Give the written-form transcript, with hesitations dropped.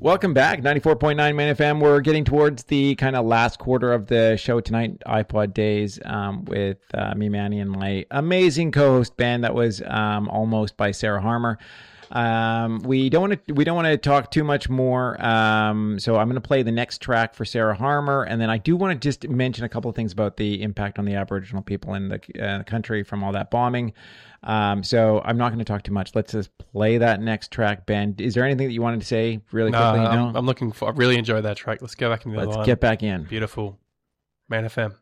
Welcome back, 94.9 Main FM. We're getting towards the kind of last quarter of the show tonight, iPod Days, with me, Manny, and my amazing co-host Ben. That was Almost by Sarah Harmer. We don't want to talk too much more. So I'm going to play the next track for Sarah Harmer, and then I do want to just mention a couple of things about the impact on the Aboriginal people in the country from all that bombing. So I'm not going to talk too much. Let's just play that next track. Ben, is there anything that you wanted to say really quickly? I'm looking for. I really enjoyed that track. Let's go back into the line. Let's get back in. Beautiful, Main FM.